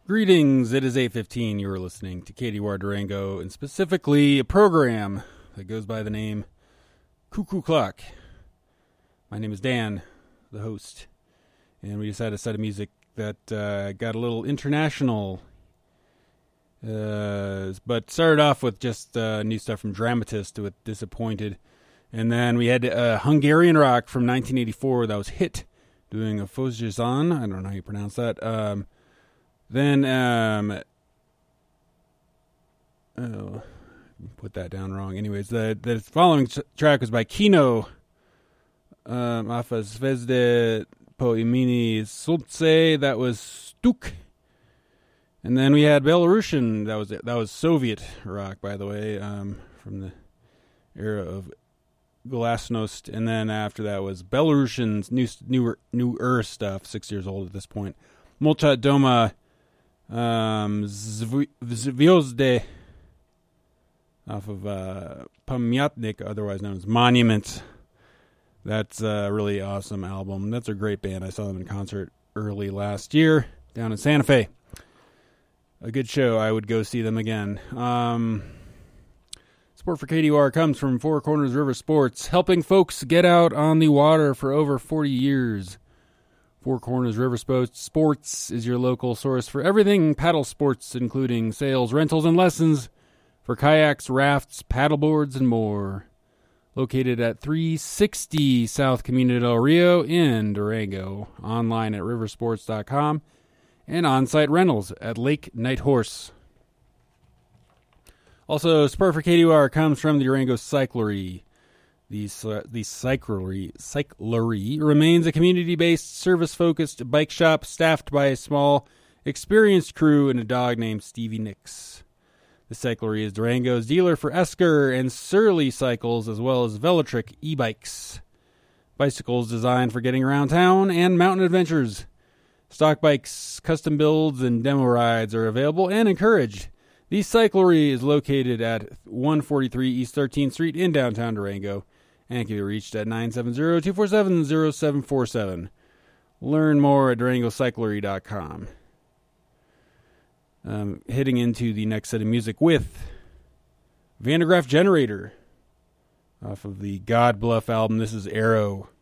Greetings, it is 8:15. You are listening to KDUR Durango, and specifically a program that goes by the name Cuckoo Clock. My name is Dan, the host, and we just had a set of music that got a little international, but started off with just new stuff from Dramatist with Disappointed, and then we had Hungarian rock from 1984 that was Hit, doing a Fozjazan, I don't know how you pronounce that. Then, put that down wrong. Anyways, the following track was by Kino, off of Zvezde po imeni Solnce, that was Stuk. And then we had Belarusian, that was Soviet rock, by the way, from the era of Glasnost. And then after that was Belarusian's newer stuff, 6 years old at this point. Molchat Doma, Zvezde, off of Pamyatnik, otherwise known as Monument. That's a really awesome album. That's a great band. I saw them in concert early last year down in Santa Fe. A good show. I would go see them again. Support for KDUR comes from Four Corners River Sports, helping folks get out on the water for over 40 years. Four Corners River Sports is your local source for everything paddle sports, including sales, rentals, and lessons for kayaks, rafts, paddleboards, and more. Located at 360 South Camino del Rio in Durango. Online at riversports.com and on-site rentals at Lake Nighthorse. Also, support for KDUR comes from the Durango Cyclery. The Cyclery remains a community-based, service-focused bike shop staffed by a small, experienced crew and a dog named Stevie Nicks. The Cyclery is Durango's dealer for Esker and Surly cycles, as well as Velotric e-bikes. Bicycles designed for getting around town and mountain adventures. Stock bikes, custom builds, and demo rides are available and encouraged. The Cyclery is located at 143 East 13th Street in downtown Durango, and can be reached at 970-247-0747. Learn more at DurangoCyclery.com. Heading into the next set of music with Vandergraaf Generator off of the God Bluff album. This is Arrow.